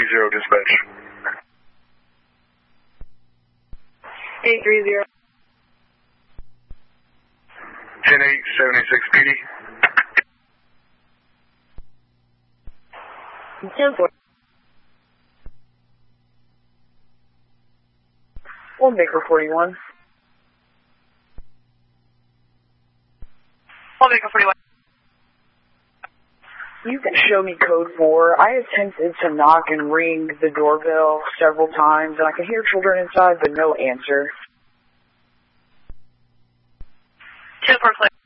dispatch. 830. 10876 PD. 10-4. Old Baker 41. Old Baker 41. You can show me code 4. I attempted to knock and ring the doorbell several times, and I can hear children inside, but no answer. 10-4 clear.